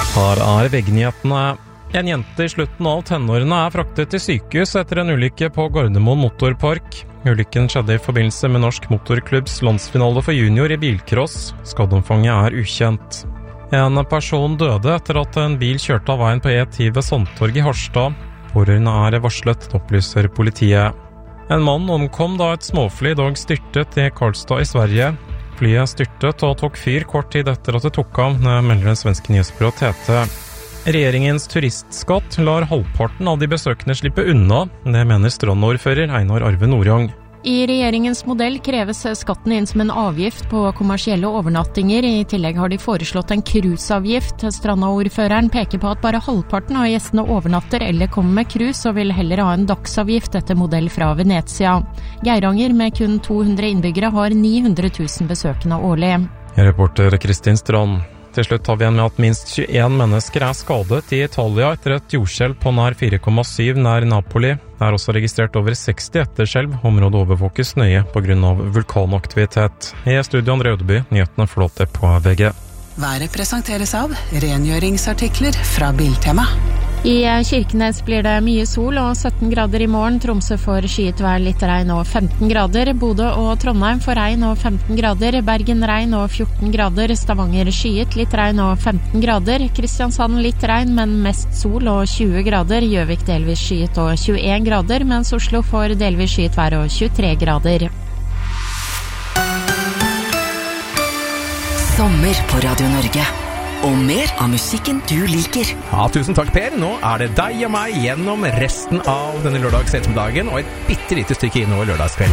Her VG-nyhetene. En jente I slutten av tenårene fraktet til sykehus etter en ulykke på Gardermoen motorpark. Ulykken skjedde I forbindelse med Norsk Motorklubbs landsfinale for junior I bilcross. Skadeomfanget ukjent. En person døde etter at en bil kjørte av veien på E10 ved Sandtorget I Harstad. Pårørende varslet, opplyser politiet. En mann omkom da et småfly I dag styrtet I Karlstad I Sverige. Flyet styrtet og tok fyr kort tid etter at det tok av, melder den svenske nyhetsbyrå TT. Regjeringens turistskatt lar halvparten av de besøkende slippe unna, det mener strandordfører Einar Arve Nordjong. I regjeringens modell kreves skatten inn som en avgift på kommersielle overnattinger. I tillegg har de foreslått en cruiseavgift. Strandordføreren peker på at bare halvparten av gjestene overnatter eller kommer med cruise, og vil heller ha en dagsavgift etter modell fra Venezia. Geiranger med kun 200 innbyggere har 900 000 besøkende årlig. Reporter Kristin Strand. Til slutt tar vi igjen med at minst 21 mennesker skadet I Italia etter et jordskjelv på nær 4,7 nær Napoli. Det også registrert over 60 etterskjelv. Området overvåkes nøye på grunn av vulkanaktivitet. I studio André Ødeby, nyhetene flåter på VG. Været presenteres av rengjøringsartikler fra Biltema. I Kirkenes blir det mye sol og 17 grader I morgen. Tromsø får skyet vær, litt regn og 15 grader. Bodø og Trondheim får regn og 15 grader. Bergen regn og 14 grader. Stavanger skyet, litt regn og 15 grader. Kristiansand litt regn, men mest sol og 20 grader. Gjøvik delvis skyet og 21 grader, mens Oslo får delvis skyet vær og 23 grader. Sommer på Radio Norge. Og mer av musikken du liker. Ja, tusen takk Per. Nå det deg og meg gjennom resten av denne lørdags ettermiddagen og et bittelite stykke innover lørdagskvelden.